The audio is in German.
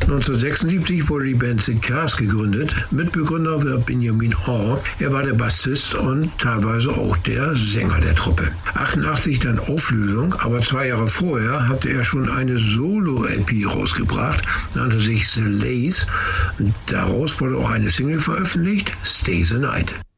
1976 wurde die Band The Cars gegründet. Mitbegründer war Benjamin Orr. Er war der Bassist und teilweise auch der Sänger der Truppe. 88 dann Auflösung, aber 2 Jahre vorher hatte er schon eine Solo-LP rausgebracht, nannte sich The Lace. Daraus wurde auch eine Single veröffentlicht, Stay the Night.